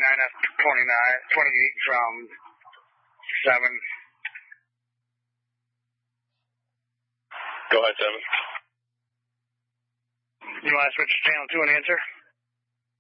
29 from 7. Go ahead, 7. You want to switch to channel 2 and answer?